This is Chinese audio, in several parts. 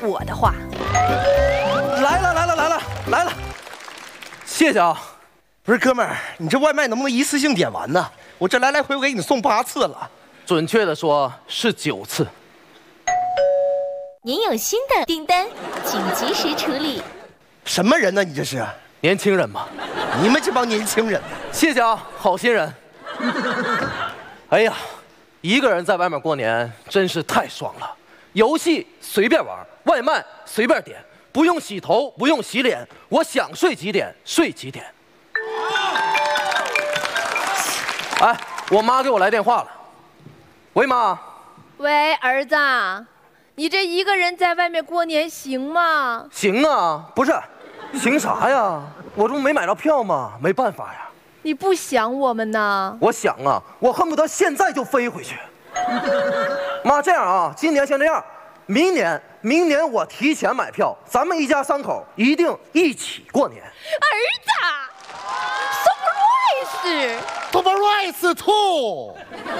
我的话。 来了，谢谢啊。不是哥们儿，你这外卖能不能一次性点完呢？我这来回我给你送8次了。 准确的说是9次。 您有新的订单，请及时处理。 什么人呢？你这是年轻人嘛？ 你们这帮年轻人。 谢谢啊，好心人。哎呀，一个人在外面过年真是太爽了，游戏随便玩，外卖随便点，不用洗头，不用洗脸，我想睡几点睡几点。哎，我妈给我来电话了。喂，妈。 喂，儿子，你这一个人在外面过年行吗？ 行啊，不是，行啥呀？我这不没买到票吗？没办法呀。 你不想我们呢？ 我想啊，我恨不得现在就飞回去。妈，这样啊，今年先这样，明年我提前买票，咱们一家3口一定一起过年。 儿子 ，surprise too。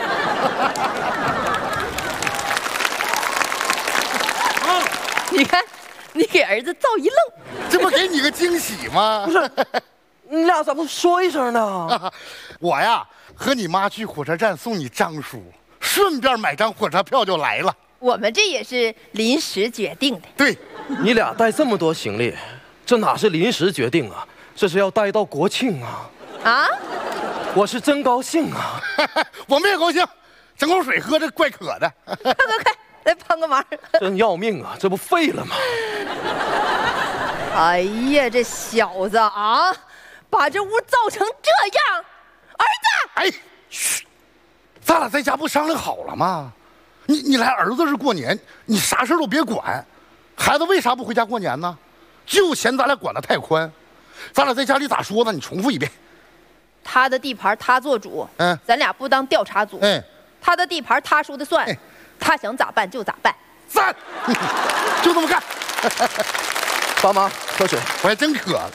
你看，你给儿子造一愣， 这不给你个惊喜吗？ 不是，你俩咋不说一声呢？ 我呀，和你妈去火车站送你张叔，顺便买张火车票就来了。 我们这也是临时决定的。 对， 你俩带这么多行李，这哪是临时决定啊？这是要带到国庆啊！ 啊！ 我是真高兴啊！ 我们也高兴，整口水喝着怪渴的。 快，来帮个忙！ 真要命啊！这不废了吗？ 哎呀，这小子啊，把这屋造成这样！儿子， 哎，嘘，咱俩在家不商量好了吗？你来儿子是过年，你啥事都别管。孩子为啥不回家过年呢？就嫌咱俩管得太宽。咱俩在家里咋说呢？你重复一遍。 他的地盘他做主，咱俩不当调查组。他的地盘他说的算，他想咋办就咋办。 赞，就这么干。 爸妈，喝水， 我还真渴了。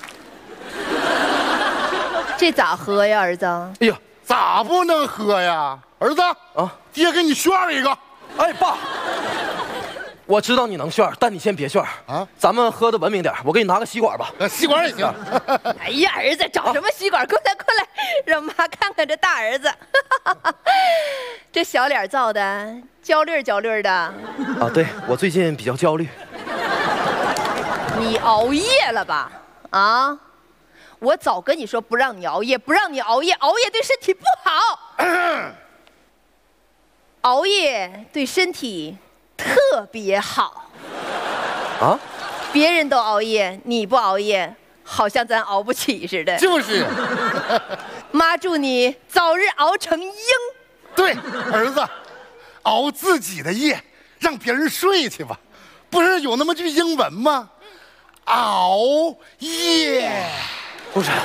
这咋喝呀，儿子？ 哎呀， 咋不能喝呀？儿子啊，爹给你炫一个。 哎，爸，我知道你能炫，但你先别炫啊。咱们喝的文明点，我给你拿个吸管吧。 吸管也行。 哎呀，儿子找什么吸管？过来，让妈看看这大儿子。这小脸造的焦虑的。啊， 对，我最近比较焦虑。 你熬夜了吧？啊！我早跟你说不让你熬夜，熬夜对身体不好。熬夜对身体特别好。 啊？ 别人都熬夜，你不熬夜，好像咱熬不起似的。 就是。 妈祝你早日熬成鹰。 对，儿子，熬自己的夜，让别人睡去吧。不是有那么句英文吗？熬夜。 不是，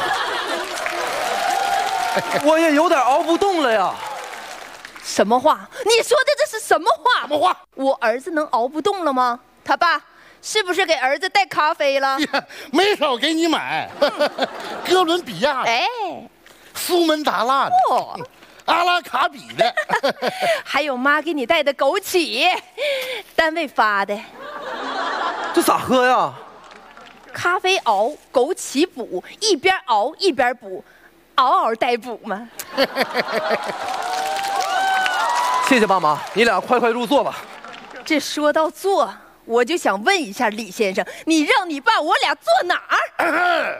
我也有点熬不动了呀。 什么话？你说的这是什么话？ 什么话？ 我儿子能熬不动了吗？他爸是不是给儿子带咖啡了？ 没少给你买，哥伦比亚的，苏门答腊的，阿拉卡比的， 还有妈给你带的枸杞，单位发的。 这咋喝呀？ 咖啡熬，枸杞补，一边熬一边补，嗷嗷待哺嘛。 谢谢爸妈，你俩快入座吧。 这说到坐，我就想问一下李先生，你让你爸我俩坐哪儿？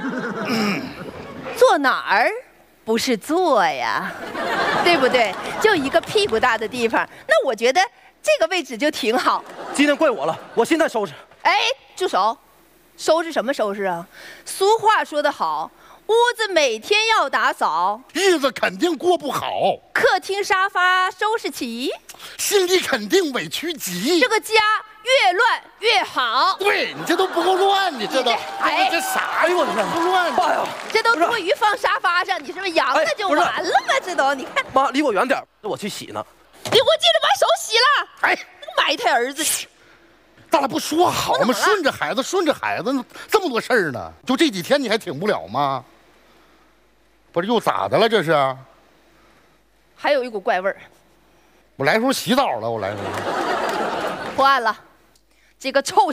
坐哪儿？不是坐呀，对不对？就一个屁股大的地方，那我觉得这个位置就挺好。 今天怪我了，我现在收拾。 哎，住手！收拾什么收拾啊？俗话说得好，屋子每天要打扫， 日子肯定过不好。 客厅沙发收拾齐， 心里肯定委屈极。 这个家越乱越好。 对，你这都不够乱，你这都，哎，这啥呀？我这不乱， 爸呀， 这都多余放沙发上，你是不是扬了就完了吗？这都，你看， 妈离我远点，我去洗呢。 你给我记着把手洗了。 哎， 埋汰儿子。 咱俩不说好吗？顺着孩子，这么多事儿呢，就这几天你还挺不了吗？不是又咋的了？这是？ 还有一股怪味儿。 我来时候洗澡了，我来时候。 破案了，这个臭